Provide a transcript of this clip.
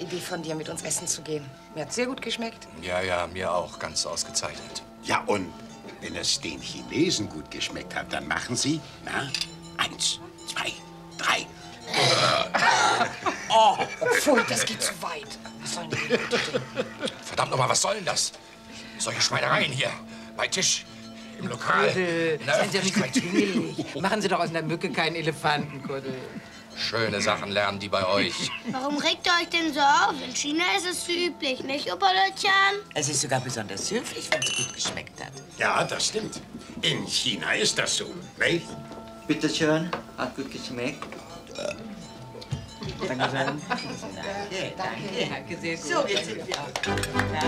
Idee von dir, mit uns essen zu gehen. Mir hat sehr gut geschmeckt. Ja, ja, mir auch. Ganz ausgezeichnet. Ja, und wenn es den Chinesen gut geschmeckt hat, dann machen Sie, na, 1, 2, 3. Oh, pfui, das geht zu weit. Was sollen die Leute denn? Verdammt nochmal, was soll denn das? Solche Schweinereien hier. Bei Tisch, im Lokal, in der Seien Sie doch nicht so Öffentlichkeit. pingelig. Machen Sie doch aus einer Mücke keinen Elefanten, Kuddel. Schöne Sachen lernen die bei euch. Warum regt ihr euch denn so auf? In China ist es so üblich, nicht, Oberleutchen? Es ist sogar besonders höflich, wenn es gut geschmeckt hat. Ja, das stimmt. In China ist das so, nicht? Bitte schön, hat gut geschmeckt. Danke schön. Danke sehr gut. So, jetzt sind wir.